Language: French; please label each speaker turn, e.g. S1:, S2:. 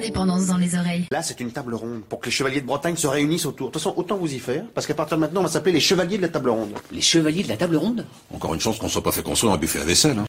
S1: d'indépendance dans les oreilles.
S2: Là, c'est une table ronde pour que les chevaliers de Bretagne se réunissent autour. De toute façon, autant vous y faire, parce qu'à partir de maintenant, on va s'appeler les chevaliers de la table ronde.
S3: Les chevaliers de la table ronde?
S4: Encore une chance qu'on soit pas fait construire un buffet à vaisselle, hein.